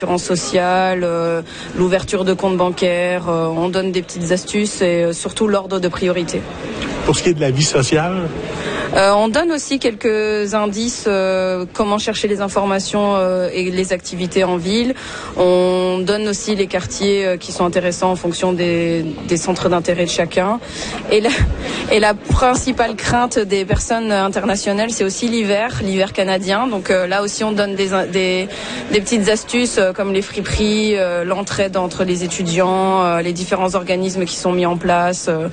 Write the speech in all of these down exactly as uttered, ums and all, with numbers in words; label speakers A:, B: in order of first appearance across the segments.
A: L'assurance sociale, euh, l'ouverture de comptes bancaires, euh, on donne des petites astuces et euh, surtout l'ordre de priorité.
B: Pour ce qui est de la vie sociale?
A: Euh, on donne aussi quelques indices, euh, comment chercher les informations euh, et les activités en ville. On donne aussi les quartiers euh, qui sont intéressants en fonction des, des centres d'intérêt de chacun. Et la, et la principale crainte des personnes internationales, c'est aussi l'hiver, l'hiver canadien. Donc euh, là aussi, on donne des, des, des petites astuces euh, comme les friperies, euh, l'entraide entre les étudiants, euh, les différents organismes qui sont mis en place. Euh.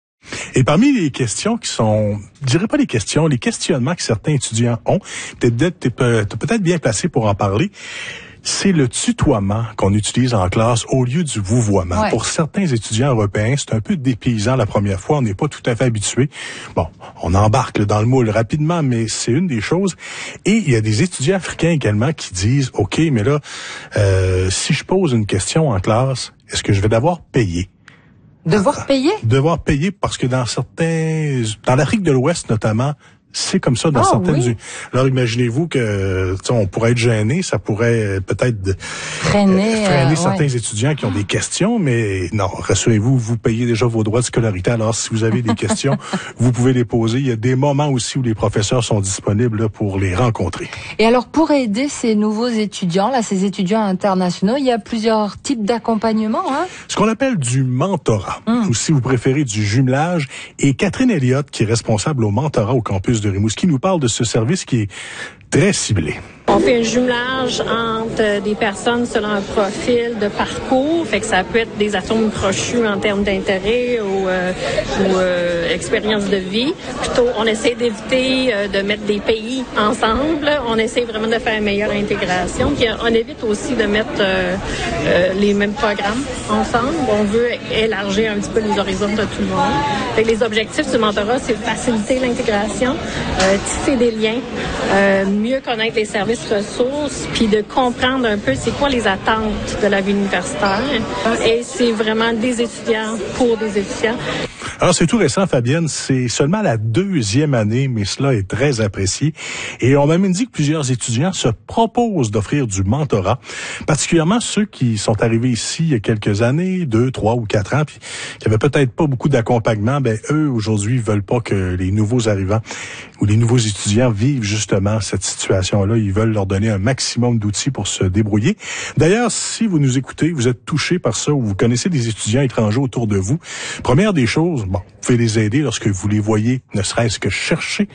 B: Et parmi les questions qui sont, je dirais pas les questions, les questionnements que certains étudiants ont, peut-être t'es peut-être bien placé pour en parler, c'est le tutoiement qu'on utilise en classe au lieu du vouvoiement. Ouais. Pour certains étudiants européens, c'est un peu dépaysant la première fois, on n'est pas tout à fait habitué. Bon, on embarque dans le moule rapidement, mais c'est une des choses. Et il y a des étudiants africains également qui disent, OK, mais là, euh, si je pose une question en classe, est-ce que je vais devoir payer?
C: Devoir payer?
B: Devoir payer parce que dans certains, dans l'Afrique de l'Ouest notamment, c'est comme ça dans
C: oh,
B: certaines.
C: Oui.
B: Alors imaginez-vous que on pourrait être gêné, ça pourrait peut-être
C: freiner,
B: euh, freiner
C: euh,
B: certains
C: ouais.
B: étudiants qui ont des questions, mais non, rassurez-vous, vous payez déjà vos droits de scolarité. Alors si vous avez des questions, vous pouvez les poser. Il y a des moments aussi où les professeurs sont disponibles là, pour les rencontrer.
C: Et alors pour aider ces nouveaux étudiants, là, ces étudiants internationaux, il y a plusieurs types d'accompagnement. Hein?
B: Ce qu'on appelle du mentorat, hum. ou si vous préférez du jumelage. Et Catherine Elliott, qui est responsable au mentorat au campus de Rimouski, nous parle de ce service qui est très ciblé.
D: On fait un jumelage entre des personnes selon un profil de parcours, fait que ça peut être des atomes crochus en termes d'intérêt ou, euh, ou euh, expérience de vie. Plutôt, on essaie d'éviter euh, de mettre des pays ensemble. On essaie vraiment de faire une meilleure intégration. Puis on évite aussi de mettre euh, euh, les mêmes programmes ensemble. On veut élargir un petit peu les horizons de tout le monde. Fait que les objectifs du mentorat, c'est de faciliter l'intégration, euh, tisser des liens, euh, mieux connaître les services ressources, puis de comprendre un peu c'est quoi les attentes de la vie universitaire. Et c'est vraiment des étudiants pour des étudiants.
B: Alors, c'est tout récent, Fabienne. C'est seulement la deuxième année, mais cela est très apprécié. Et on m'a même dit que plusieurs étudiants se proposent d'offrir du mentorat, particulièrement ceux qui sont arrivés ici il y a quelques années, deux, trois ou quatre ans, puis qui avaient peut-être pas beaucoup d'accompagnement. Ben, eux, aujourd'hui, veulent pas que les nouveaux arrivants ou les nouveaux étudiants vivent justement cette situation-là. Ils veulent leur donner un maximum d'outils pour se débrouiller. D'ailleurs, si vous nous écoutez, vous êtes touché par ça ou vous connaissez des étudiants étrangers autour de vous, première des choses, bon, vous pouvez les aider lorsque vous les voyez, ne serait-ce que chercher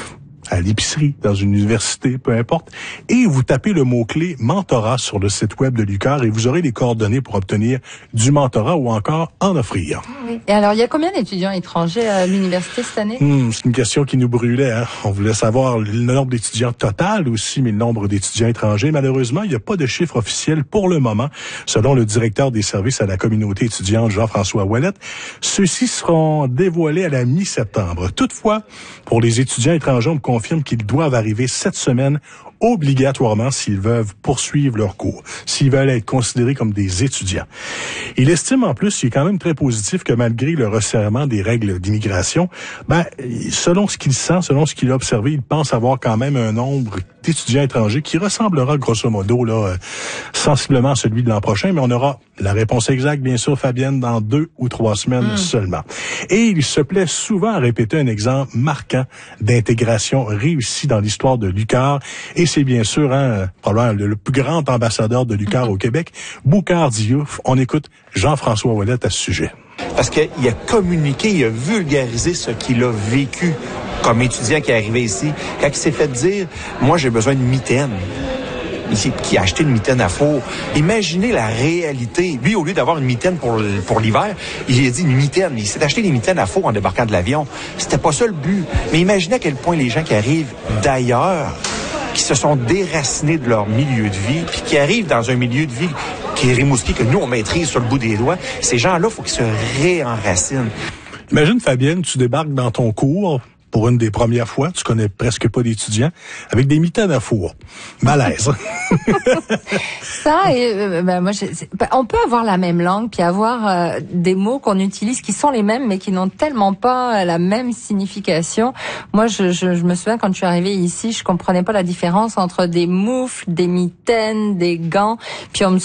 B: à l'épicerie, dans une université, peu importe, et vous tapez le mot-clé mentorat sur le site web de l'U Q A R et vous aurez les coordonnées pour obtenir du mentorat ou encore en offrir.
C: Oui. Et alors, il y a combien d'étudiants étrangers à l'université cette année?
B: Hum, c'est une question qui nous brûlait. Hein? On voulait savoir le nombre d'étudiants total aussi, mais le nombre d'étudiants étrangers. Malheureusement, il n'y a pas de chiffre officiel pour le moment. Selon le directeur des services à la communauté étudiante, Jean-François Ouellette, ceux-ci seront dévoilés à la mi-septembre. Toutefois, pour les étudiants étrangers, on confirme qu'ils doivent arriver cette semaine obligatoirement s'ils veulent poursuivre leur cours, s'ils veulent être considérés comme des étudiants. Il estime en plus, il est quand même très positif, que malgré le resserrement des règles d'immigration, ben, selon ce qu'il sent, selon ce qu'il a observé, il pense avoir quand même un nombre d'étudiants étrangers qui ressemblera grosso modo là, euh, sensiblement à celui de l'an prochain, mais on aura la réponse exacte, bien sûr, Fabienne, dans deux ou trois semaines mmh. seulement. Et il se plaît souvent à répéter un exemple marquant d'intégration réussie dans l'histoire de l'U Q A R, et c'est bien sûr hein, probablement le, le plus grand ambassadeur de l'U Q A R au Québec, Boucar Diouf. On écoute Jean-François Ouellette à ce sujet.
E: Parce qu'il a communiqué, il a vulgarisé ce qu'il a vécu comme étudiant qui est arrivé ici. Quand il s'est fait dire, moi j'ai besoin de mitaine, ici, qui a acheté une mitaine à four. Imaginez la réalité. Lui, au lieu d'avoir une mitaine pour, pour l'hiver, il a dit une mitaine. Il s'est acheté des mitaines à four en débarquant de l'avion. C'était pas ça le but. Mais imaginez à quel point les gens qui arrivent d'ailleurs, qui se sont déracinés de leur milieu de vie, puis qui arrivent dans un milieu de vie qui est Rimouski, que nous, on maîtrise sur le bout des doigts, ces gens-là, il faut qu'ils se réenracinent.
B: Imagine, Fabienne, tu débarques dans ton cours pour une des premières fois, tu connais presque pas d'étudiants, avec des mitaines à four. Malaise.
C: Ça, et, euh, ben, moi, je, on peut avoir la même langue, puis avoir euh, des mots qu'on utilise qui sont les mêmes, mais qui n'ont tellement pas la même signification. Moi, je, je, je me souviens, quand je suis arrivée ici, je comprenais pas la différence entre des moufles, des mitaines, des gants, puis on me